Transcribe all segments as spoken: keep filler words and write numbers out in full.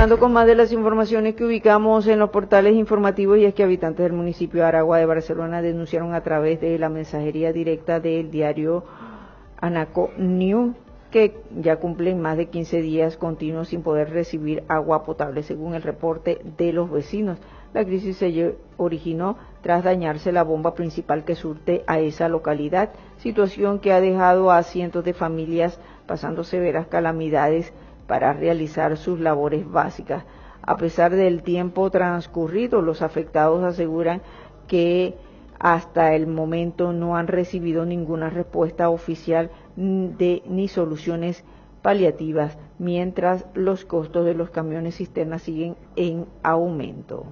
continuando con más de las informaciones que ubicamos en los portales informativos, y es que habitantes del municipio de Aragua de Barcelona denunciaron a través de la mensajería directa del diario Anaco News que ya cumplen más de quince días continuos sin poder recibir agua potable, según el reporte de los vecinos. La crisis se originó tras dañarse la bomba principal que surte a esa localidad, situación que ha dejado a cientos de familias pasando severas calamidades para realizar sus labores básicas. A pesar del tiempo transcurrido, los afectados aseguran que hasta el momento no han recibido ninguna respuesta oficial de ni soluciones paliativas, mientras los costos de los camiones cisternas siguen en aumento.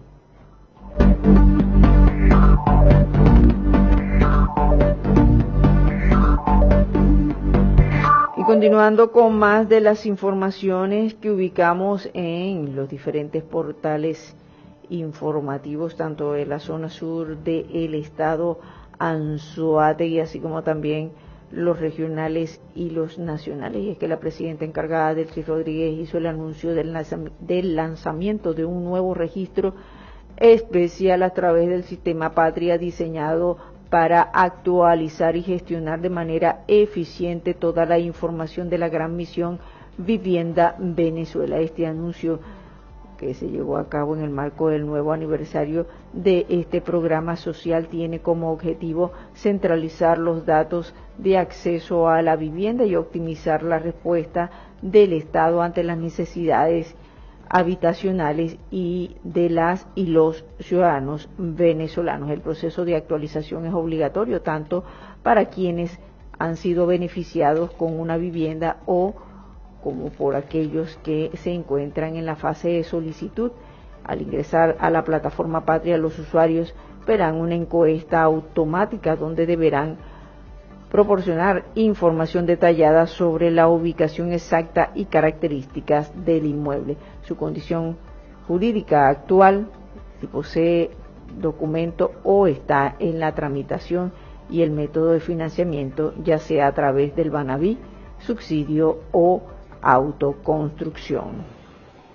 Y continuando con más de las informaciones que ubicamos en los diferentes portales informativos, tanto de la zona sur del estado Anzoátegui, así como también los regionales y los nacionales. Y es que la presidenta encargada del Tri Rodríguez hizo el anuncio del, lanzam- del lanzamiento de un nuevo registro especial a través del sistema Patria, diseñado para actualizar y gestionar de manera eficiente toda la información de la gran misión Vivienda Venezuela. Este anuncio, que se llevó a cabo en el marco del nuevo aniversario de este programa social, tiene como objetivo centralizar los datos de acceso a la vivienda y optimizar la respuesta del Estado ante las necesidades habitacionales y de las y los ciudadanos venezolanos. El proceso de actualización es obligatorio tanto para quienes han sido beneficiados con una vivienda o como por aquellos que se encuentran en la fase de solicitud. Al ingresar a la plataforma Patria, los usuarios verán una encuesta automática donde deberán proporcionar información detallada sobre la ubicación exacta y características del inmueble, su condición jurídica actual, si posee documento o está en la tramitación, y el método de financiamiento, ya sea a través del Banaví, subsidio o autoconstrucción.